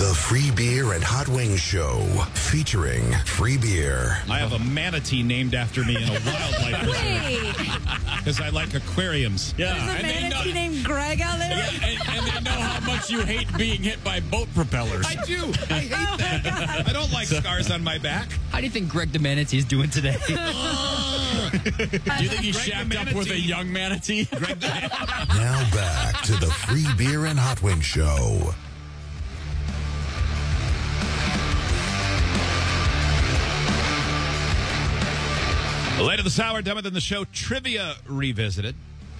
The Free Beer and Hot Wings Show, featuring free beer. I have a manatee named after me in a wildlife reserve Wait, because I like aquariums. there's Yeah, a manatee named Greg out there? and they know how much you hate being hit by boat propellers. I do. I hate that. I don't like scars on my back. How do you think Greg the Manatee is doing today? Do you think he Greg the shacked up with a manatee. young manatee? Now back to the Free Beer and Hot Wings Show. Later this hour, Dumber Than the Show Trivia Revisited.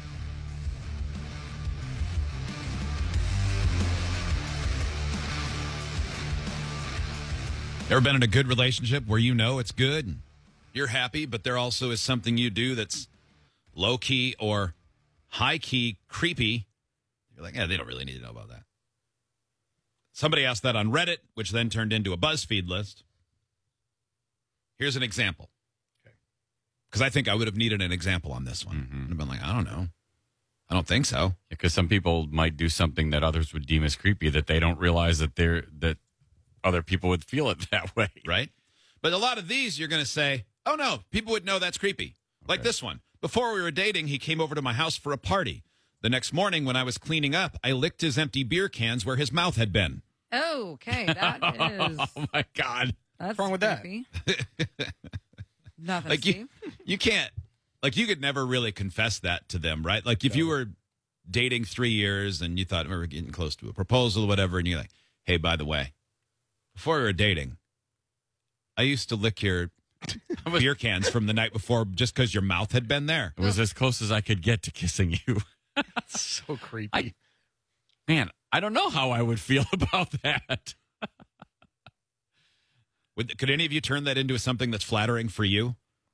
Ever been in a good relationship where you know it's good, and you're happy, but there also is something you do that's low-key or high-key creepy? You're like, yeah, they don't really need to know about that. Somebody asked that on Reddit, which then turned into a BuzzFeed list. Here's an example. Because I think I would have needed an example on this one. Mm-hmm. I'd have been like, I don't know. I don't think so. Because some people might do something that others would deem as creepy that they don't realize that other people would feel it that way. Right? But a lot of these, you're going to say, oh, no, people would know that's creepy. Like this one. Before we were dating, he came over to my house for a party. The next morning, when I was cleaning up, I licked his empty beer cans where his mouth had been. Oh, okay. That is. Oh my God. That's wrong with that? creepy. Nothing, Like Steve. you can't, like you could never really confess that to them, right? Like if you were dating 3 years and you thought we were getting close to a proposal or whatever, and you're like, hey, by the way, before we were dating, I used to lick your beer cans from the night before just because your mouth had been there. It was as close as I could get to kissing you. So creepy. Man, I don't know how I would feel about that. Could any of you turn that into something that's flattering for you?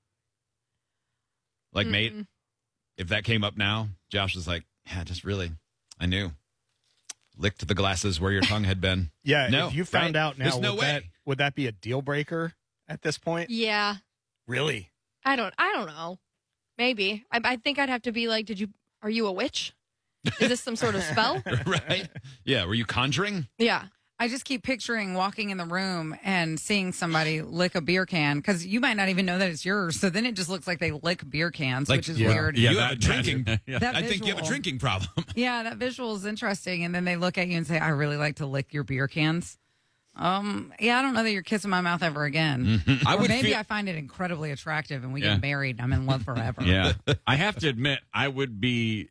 Like, mate, if that came up now, Josh was like, yeah, just really, I knew. Licked the glasses where your tongue had been. Yeah, No, if you found right? out now, There's no way. would that be a deal breaker at this point? Yeah. Really? I don't know. Maybe. I think I'd have to be like, are you a witch? Is this some sort of spell? Right? Yeah, were you conjuring? Yeah. I just keep picturing walking in the room and seeing somebody lick a beer can because you might not even know that it's yours. So then it just looks like they lick beer cans, Like, which is yeah. weird. You Yeah, have a drinking. That I think you have a visual. drinking problem. Yeah, that visual is interesting. And then they look at you and say, I really like to lick your beer cans. Yeah, I don't know that you're kissing my mouth ever again. I Or would maybe feel- I find it incredibly attractive and we Yeah. get married and I'm in love forever. Yeah. I have to admit, I would be